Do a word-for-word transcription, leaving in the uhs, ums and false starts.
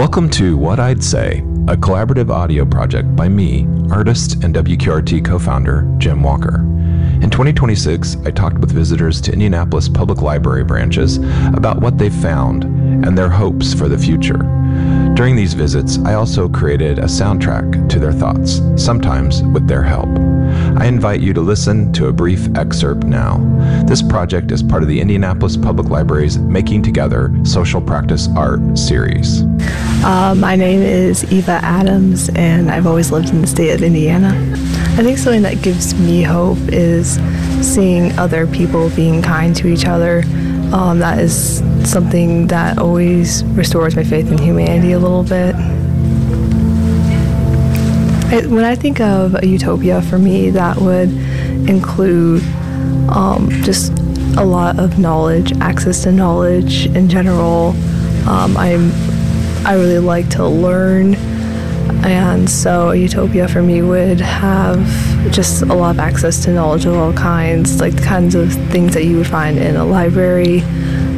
Welcome to What I'd Say, a collaborative audio project by me, artist and W Q R T co-founder Jim Walker. In twenty twenty-six, I talked with visitors to Indianapolis Public Library branches about what they found and their hopes for the future. During these visits, I also created a soundtrack to their thoughts, sometimes with their help. I invite you to listen to a brief excerpt now. This project is part of the Indianapolis Public Library's Making Together Social Practice Art series. Uh, my name is Eva Adams, and I've always lived in the state of Indiana. I think something that gives me hope is seeing other people being kind to each other. Um, that is something that always restores my faith in humanity a little bit. I, when I think of a utopia, for me, that would include um, just a lot of knowledge, access to knowledge in general. Um, I'm, I really like to learn, and so a utopia for me would have just a lot of access to knowledge of all kinds, like the kinds of things that you would find in a library,